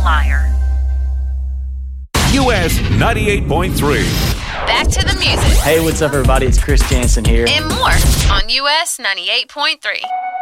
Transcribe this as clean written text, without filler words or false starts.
liar. US 98.3. Back to the music. Hey, what's up, everybody? It's Chris Jansen here. And more on US 98.3.